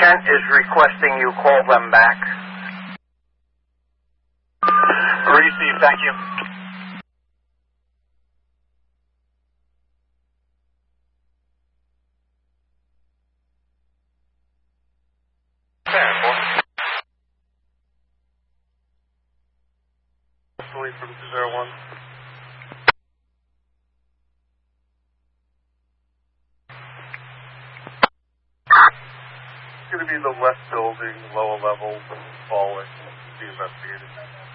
Kent is requesting you call them back. Received, thank you. From 201. It's going to be the left building, lower level, falling, be investigated.